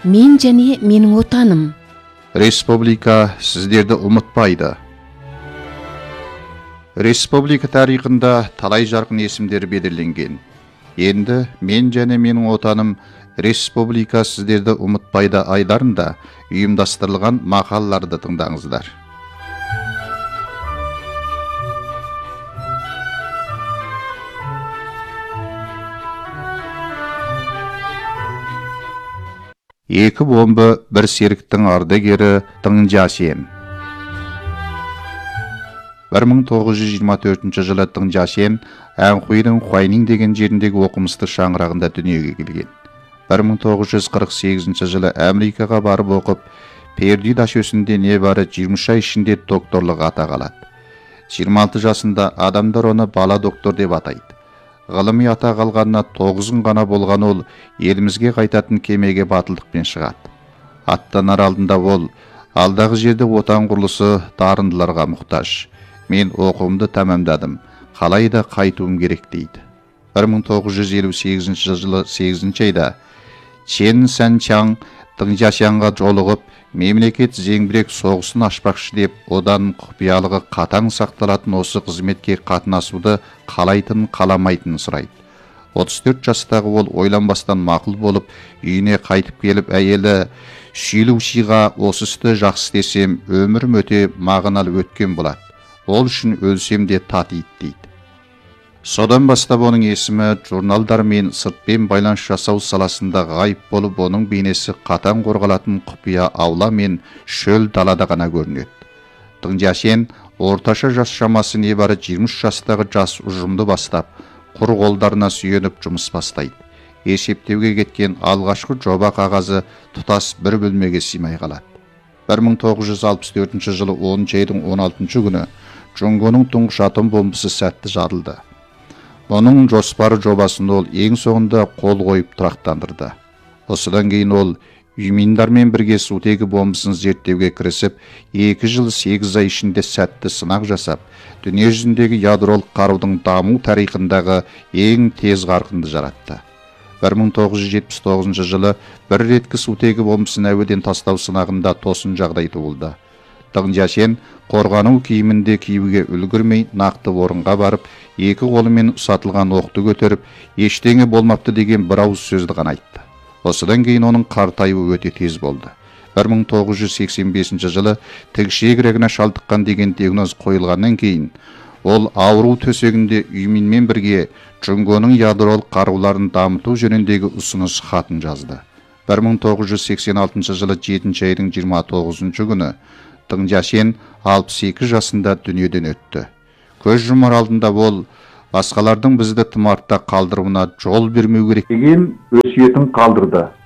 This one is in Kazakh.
мен және менің отаным. Республика сіздерді ұмытпайды. Республика тарихында талай жарқын есімдер белгіленген. Енді мен және менің отаным Республика сіздерді ұмытпайды айларында ұйымдастырылған мақалаларды тыңдаңыздар. Екі бомбы бір серіктің ардагері Тың Жасен. 1924 жылы Тың Жасен Әнқұйдың Хуайнин деген жеріндегі оқымысты шаңырағында дүниеге келген. 1948 жылы Америкаға барып оқып, Пердю дашөсінде небары 20 ай ішінде докторлық атақ алады. 26 жасында адамдар оны бала доктор деп атайды. Ғылыми атақ алғанына 9 күн ғана болған ол елімізге қайтатын кемеге батылдықпен шығады. Аттанар алдында ол, алдағы жерде отан құрылысы дарындыларға мұқтаж. Мен оқуымды тәмамдадым, қалайда қайтуым керек дейді. 1958 жылы 8 айда Чен Сәнчаң Тың Жасянға жолығып, мемлекет зеңбірек соғысын ашпақшы деп, одан құпиялығы қатаң сақталатын осы қызметке қатынасуды қалайтын қаламайтынын сұрайды. 34 жастағы ол ойланбастан мақұл болып, үйіне қайтып келіп, әйелі Шилушиға осы істі жақсы істесем, өмірім өте мағыналы өткен болады. Ол үшін өлсем де татиды дейді. Содан бастап оның есімі журналдар мен сыртпен байланыс жасау саласында ғайып болып, оның бейнесі қатаң қорғалатын құпия аула мен шөл далада ғана көрінеді. Тың Жасен орташа жас шамасы небары 23 жастағы жас ұжымды бастап, құр қолдарына сүйеніп жұмыс бастайды. Есептеуге кеткен алғашқы жоба қағазы тұтас бір бөлмеге сыймай қалады. 1964 жылы 10 айдың 16 күні Джонгоның тұңғыш атом бомбасы сәтті жарылды. Оның жоспары жобасын ол ең соңында қол қойып тұрақтандырды. Осыдан кейін ол ұйымдармен бірге сутегі бомбасын зерттеуге кірісіп, 2 жыл 8 ай ішінде сәтті сынақ жасап, дүние жүзіндегі ядролық қарудың даму тарихындағы ең тез қарқынды жаратты. 1979 жылы бір реткі сутегі бомбасын әуеден тастау сынағында тосын жағдай туылды. Тың Жасен қорғану киімінде киюге үлгірмей нақты орынға барып, екі қолымен ұсатылған оқты көтеріп, ештеңе болмапты деген бір ауыз сөзді ғана айтты. Осыдан кейін оның қартаюы өте тез болды. 1985 жылы тікішек шалдыққан деген диагноз қойылғаннан кейін, ол ауру төсегінде ұйыммен бірге Джонгоның ядролық қаруларын дамыту жөніндегі ұсыныс хатын жазды. 1986 жылы 7 айдың 29 күні Тың Жасен 62 жасында дүниеден өтті. Көз жұмар алдында ол, басқалардың бізді тым артта қалдыруына жол бермеу керек деген өсиетін қалдырды.